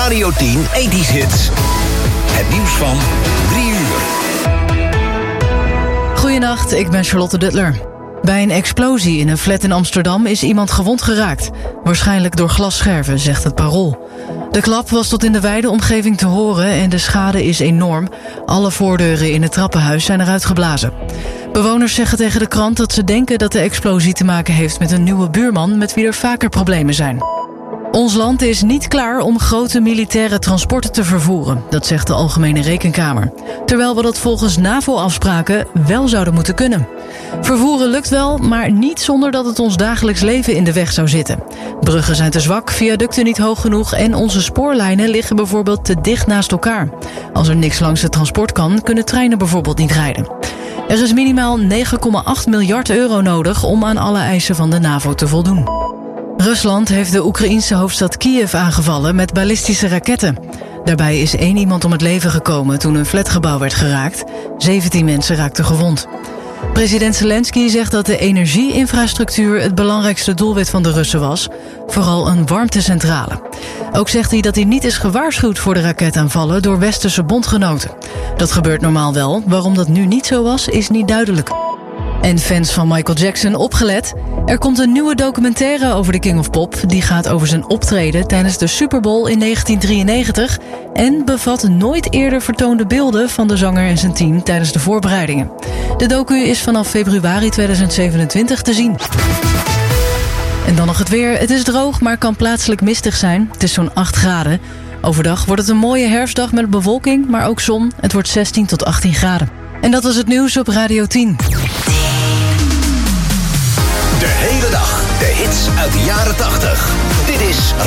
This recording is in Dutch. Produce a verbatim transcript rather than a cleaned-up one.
Radio tien ethisch hits. Het nieuws van drie uur. Goedenacht, ik ben Charlotte Duttler. Bij een explosie in een flat in Amsterdam is iemand gewond geraakt. Waarschijnlijk door glasscherven, zegt het Parool. De klap was tot in de wijde omgeving te horen en de schade is enorm. Alle voordeuren in het trappenhuis zijn eruit geblazen. Bewoners zeggen tegen de krant dat ze denken dat de explosie te maken heeft met een nieuwe buurman met wie er vaker problemen zijn. Ons land is niet klaar om grote militaire transporten te vervoeren, dat zegt de Algemene Rekenkamer. Terwijl we dat volgens NAVO-afspraken wel zouden moeten kunnen. Vervoeren lukt wel, maar niet zonder dat het ons dagelijks leven in de weg zou zitten. Bruggen zijn te zwak, viaducten niet hoog genoeg en onze spoorlijnen liggen bijvoorbeeld te dicht naast elkaar. Als er niks langs het transport kan, kunnen treinen bijvoorbeeld niet rijden. Er is minimaal negen komma acht miljard euro nodig om aan alle eisen van de NAVO te voldoen. Rusland heeft de Oekraïense hoofdstad Kiev aangevallen met ballistische raketten. Daarbij is één iemand om het leven gekomen toen een flatgebouw werd geraakt. zeventien mensen raakten gewond. President Zelensky zegt dat de energie-infrastructuur het belangrijkste doelwit van de Russen was. Vooral een warmtecentrale. Ook zegt hij dat hij niet is gewaarschuwd voor de raketaanvallen door westerse bondgenoten. Dat gebeurt normaal wel. Waarom dat nu niet zo was, is niet duidelijk. En fans van Michael Jackson, opgelet. Er komt een nieuwe documentaire over de King of Pop. Die gaat over zijn optreden tijdens de Super Bowl in negentien drieënnegentig... en bevat nooit eerder vertoonde beelden van de zanger en zijn team tijdens de voorbereidingen. De docu is vanaf februari tweeduizend zevenentwintig te zien. En dan nog het weer. Het is droog, maar kan plaatselijk mistig zijn. Het is zo'n acht graden. Overdag wordt het een mooie herfstdag met bewolking, maar ook zon. Het wordt zestien tot achttien graden. En dat was het nieuws op Radio tien. De hele dag de hits uit de jaren tachtig. Dit is